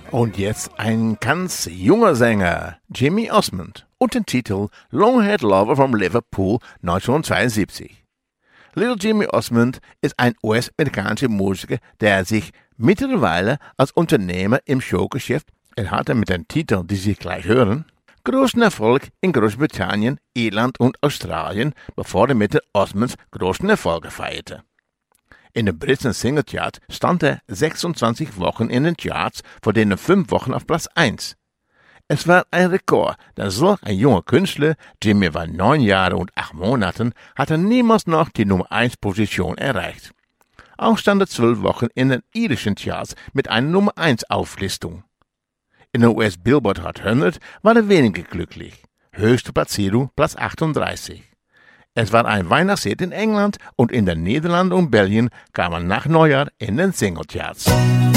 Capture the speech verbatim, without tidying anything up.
Und jetzt ein ganz junger Sänger, Jimmy Osmond, und den Titel Long-Haired Lover from Liverpool neunzehnhundertzweiundsiebzig. Little Jimmy Osmond ist ein U S-amerikanischer Musiker, der sich mittlerweile als Unternehmer im Showgeschäft, er hatte mit den Titeln, die Sie gleich hören, großen Erfolg in Großbritannien, Irland und Australien, bevor er mit den Osmonds großen Erfolge feierte. In den britischen Singlecharts stand er sechsundzwanzig Wochen in den Charts, von denen fünf Wochen auf Platz eins. Es war ein Rekord, denn solch ein junger Künstler, Jimmy war neun Jahre und acht Monaten, hatte niemals noch die Nummer eins Position erreicht. Auch stand er zwölf Wochen in den irischen Charts mit einer Nummer eins Auflistung. In der U S Billboard Hot hundert war er weniger glücklich. Höchste Platzierung Platz achtunddreißig. Es war ein Weihnachtshit in England und in den Niederlanden und Belgien kam er nach Neujahr in den Singlecharts.